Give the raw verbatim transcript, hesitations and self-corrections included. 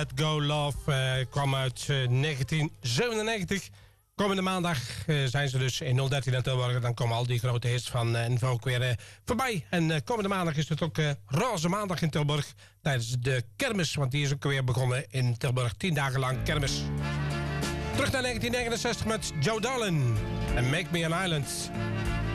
Let Go Love uh, kwam uit uh, negentien zevenennegentig. Komende maandag uh, zijn ze dus in nul dertien in Tilburg. Dan komen al die grote hits van uh, Envo ook weer uh, voorbij. En uh, komende maandag is het ook uh, Roze Maandag in Tilburg. Tijdens de kermis, want die is ook weer begonnen in Tilburg. Tien dagen lang kermis. Terug naar negentien negenenzestig met Joe Darlin en Make Me an Island.